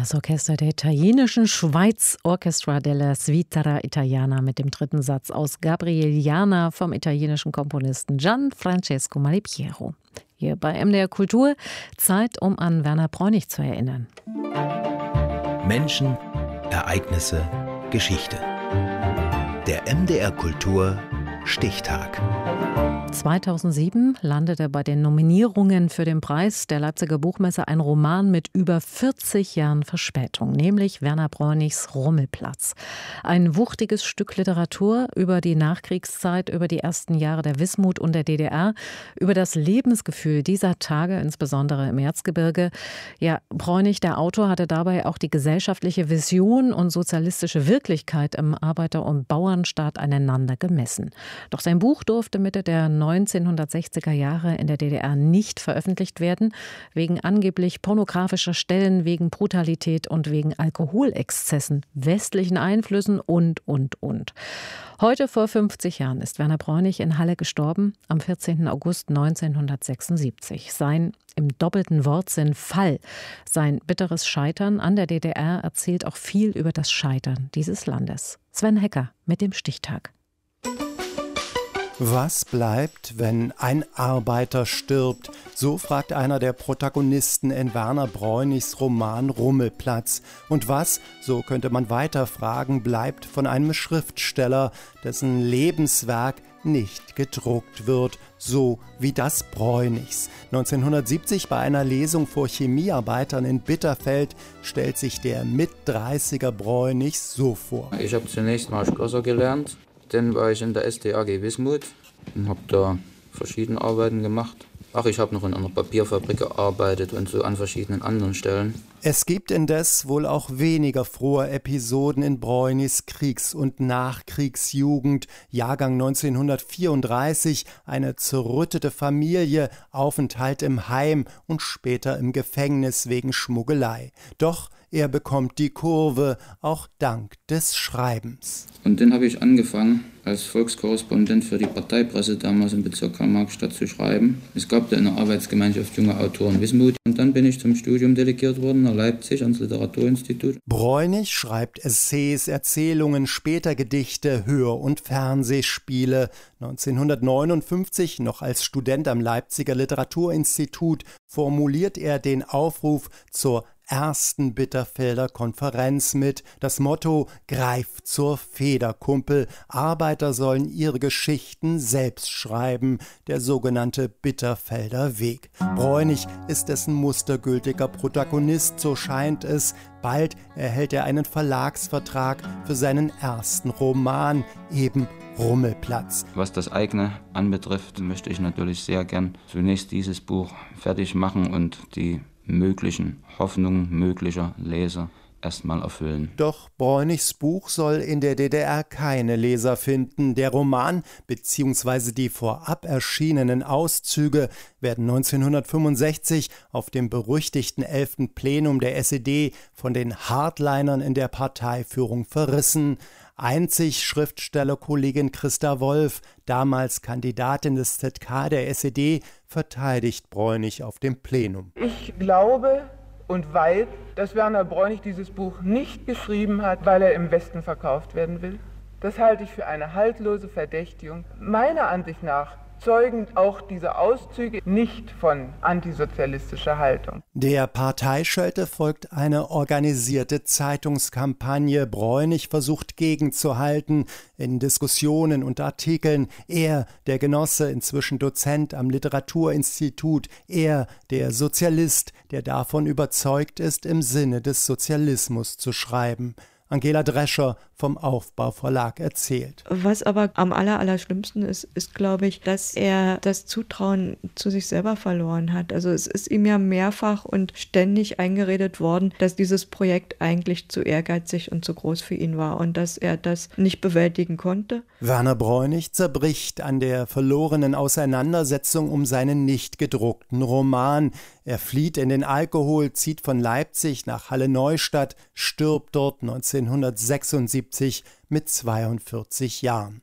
das Orchester der italienischen Schweiz, Orchestra della Svizzera Italiana, mit dem dritten Satz aus Gabrieliana vom italienischen Komponisten Gianfrancesco Malipiero. Hier bei MDR Kultur, Zeit, um an Werner Bräunig zu erinnern. Menschen, Ereignisse, Geschichte. Der MDR Kultur Stichtag. 2007 landete bei den Nominierungen für den Preis der Leipziger Buchmesse ein Roman mit über 40 Jahren Verspätung, nämlich Werner Bräunichs Rummelplatz. Ein wuchtiges Stück Literatur über die Nachkriegszeit, über die ersten Jahre der Wismut und der DDR, über das Lebensgefühl dieser Tage, insbesondere im Erzgebirge. Ja, Bräunig, der Autor, hatte dabei auch die gesellschaftliche Vision und sozialistische Wirklichkeit im Arbeiter- und Bauernstaat aneinander gemessen. Doch sein Buch durfte Mitte der 1960er Jahre in der DDR nicht veröffentlicht werden, wegen angeblich pornografischer Stellen, wegen Brutalität und wegen Alkoholexzessen, westlichen Einflüssen und. Heute vor 50 Jahren ist Werner Bräunig in Halle gestorben, am 14. August 1976. Sein im doppelten Wortsinn Fall, sein bitteres Scheitern an der DDR erzählt auch viel über das Scheitern dieses Landes. Sven Hecker mit dem Stichtag. Was bleibt, wenn ein Arbeiter stirbt? So fragt einer der Protagonisten in Werner Bräunichs Roman Rummelplatz. Und was, so könnte man weiter fragen, bleibt von einem Schriftsteller, dessen Lebenswerk nicht gedruckt wird, so wie das Bräunichs. 1970 bei einer Lesung vor Chemiearbeitern in Bitterfeld stellt sich der Mit-30er Bräunichs so vor. Ich habe zunächst mal Schlosser gelernt. Dann war ich in der SDAG Wismut und habe da verschiedene Arbeiten gemacht. Ich habe noch in einer Papierfabrik gearbeitet und so an verschiedenen anderen Stellen. Es gibt indes wohl auch weniger frohe Episoden in Bräunichs Kriegs- und Nachkriegsjugend. Jahrgang 1934, eine zerrüttete Familie, Aufenthalt im Heim und später im Gefängnis wegen Schmuggelei. Doch er bekommt die Kurve, auch dank des Schreibens. Und dann habe ich angefangen, als Volkskorrespondent für die Parteipresse damals im Bezirk Karl-Marx-Stadt zu schreiben. Es gab da eine Arbeitsgemeinschaft Junge Autoren Wismut. Und dann bin ich zum Studium delegiert worden nach Leipzig ans Literaturinstitut. Bräunig schreibt Essays, Erzählungen, später Gedichte, Hör- und Fernsehspiele. 1959, noch als Student am Leipziger Literaturinstitut, formuliert er den Aufruf zur ersten Bitterfelder Konferenz mit. Das Motto: Greif zur Feder, Kumpel. Arbeiter sollen ihre Geschichten selbst schreiben. Der sogenannte Bitterfelder Weg. Bräunig ist dessen mustergültiger Protagonist, so scheint es. Bald erhält er einen Verlagsvertrag für seinen ersten Roman, eben Rummelplatz. Was das eigene anbetrifft, möchte ich natürlich sehr gern zunächst dieses Buch fertig machen und die möglichen Hoffnungen möglicher Leser erstmal erfüllen. Doch Bräunichs Buch soll in der DDR keine Leser finden. Der Roman bzw. die vorab erschienenen Auszüge werden 1965 auf dem berüchtigten 11. Plenum der SED von den Hardlinern in der Parteiführung verrissen. Einzig Schriftstellerkollegin Christa Wolf, damals Kandidatin des ZK der SED, verteidigt Bräunig auf dem Plenum. Ich glaube und weiß, dass Werner Bräunig dieses Buch nicht geschrieben hat, weil er im Westen verkauft werden will. Das halte ich für eine haltlose Verdächtigung. Meiner Ansicht nach zeugen auch diese Auszüge nicht von antisozialistischer Haltung. Der Parteischelte folgt eine organisierte Zeitungskampagne. Bräunig versucht gegenzuhalten in Diskussionen und Artikeln. Er, der Genosse, inzwischen Dozent am Literaturinstitut. Er, der Sozialist, der davon überzeugt ist, im Sinne des Sozialismus zu schreiben. Angela Drescher vom Aufbau-Verlag erzählt. Was aber am allerschlimmsten ist, glaube ich, dass er das Zutrauen zu sich selber verloren hat. Also es ist ihm ja mehrfach und ständig eingeredet worden, dass dieses Projekt eigentlich zu ehrgeizig und zu groß für ihn war und dass er das nicht bewältigen konnte. Werner Bräunig zerbricht an der verlorenen Auseinandersetzung um seinen nicht gedruckten Roman. Er flieht in den Alkohol, zieht von Leipzig nach Halle-Neustadt, stirbt dort 1976 mit 42 Jahren.